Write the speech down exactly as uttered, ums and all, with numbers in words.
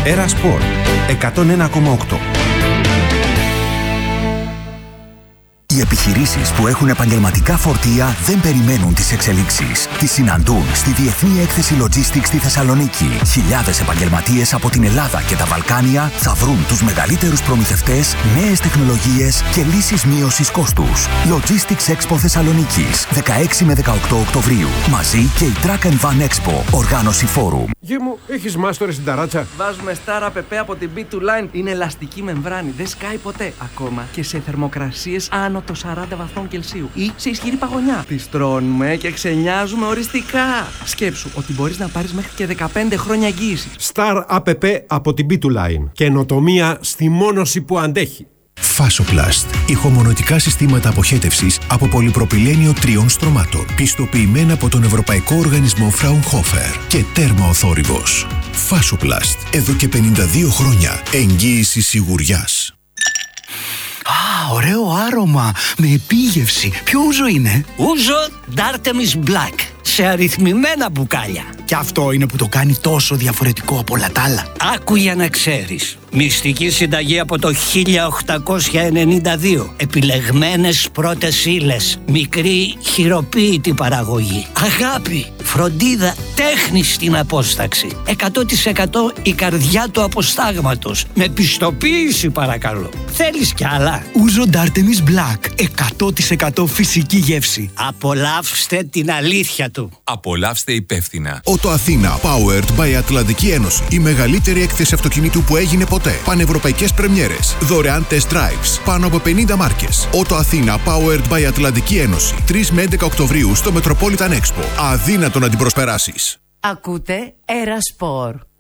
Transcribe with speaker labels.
Speaker 1: Έρα Σπορ εκατόν ένα κόμμα οκτώ.
Speaker 2: Οι επιχειρήσεις που έχουν επαγγελματικά φορτία δεν περιμένουν τις εξελίξεις. Τις συναντούν στη Διεθνή Έκθεση Logistics στη Θεσσαλονίκη. Χιλιάδες επαγγελματίες από την Ελλάδα και τα Βαλκάνια θα βρουν τους μεγαλύτερους προμηθευτές, νέες τεχνολογίες και λύσεις μείωσης κόστους. Logistics Expo Θεσσαλονίκης, δεκαέξι με δεκαοκτώ Οκτωβρίου. Μαζί και η Truck and Van Expo, οργάνωση Forum.
Speaker 3: Γη μου, έχεις μάστορες στην ταράτσα?
Speaker 4: Βάζουμε Star έι πι πι από την μπι δύο Line. Είναι ελαστική μεμβράνη, δεν σκάει ποτέ. Ακόμα και σε θερμοκρασίες άνω των σαράντα βαθμών Κελσίου ή σε ισχυρή παγωνιά. Τις τρώνουμε και ξενιάζουμε οριστικά. Σκέψου ότι μπορείς να πάρεις μέχρι και δεκαπέντε χρόνια εγγύηση.
Speaker 3: Star έι πι πι από την μπι δύο Line. Καινοτομία στη μόνωση που αντέχει.
Speaker 5: Fasoplast. Ηχομονωτικά συστήματα αποχέτευσης από πολυπροπυλένιο τριών στρωμάτων. Πιστοποιημένα από τον Ευρωπαϊκό Οργανισμό Fraunhofer και τέρμα οθόρυβος. Fasoplast. Εδώ και πενήντα δύο χρόνια. Εγγύηση σιγουριάς.
Speaker 6: Α, ωραίο άρωμα. Με επίγευση. Ποιο ούζο είναι?
Speaker 7: Ούζο D'Artemis Black. Σε αριθμημένα μπουκάλια.
Speaker 6: Και αυτό είναι που το κάνει τόσο διαφορετικό από όλα τα άλλα.
Speaker 7: Άκου για να ξέρεις. Μυστική συνταγή από το χίλια οκτακόσια ενενήντα δύο. Επιλεγμένες πρώτες ύλες. Μικρή χειροποίητη παραγωγή. Αγάπη, φροντίδα, τέχνη στην απόσταξη. εκατό τοις εκατό η καρδιά του αποστάγματος. Με πιστοποίηση παρακαλώ. Θέλεις κι άλλα?
Speaker 6: Ούζο D'Artemis Black. εκατό τοις εκατό φυσική γεύση.
Speaker 7: Απολαύστε την αλήθεια του.
Speaker 8: Απολαύστε υπεύθυνα.
Speaker 5: Ότο Αθήνα, powered by Ατλαντική Ένωση. Η μεγαλύτερη έκθεση αυτοκινήτου που έγινε ποτέ. Πανευρωπαϊκές πρεμιέρες. Δωρεάν test drives. Πάνω από πενήντα μάρκες. Ότο Αθήνα, powered by Ατλαντική Ένωση. τρεις με έντεκα Οκτωβρίου στο Metropolitan Expo. Αδύνατο να την προσπεράσεις.
Speaker 9: Ακούτε Έρα Σπορ.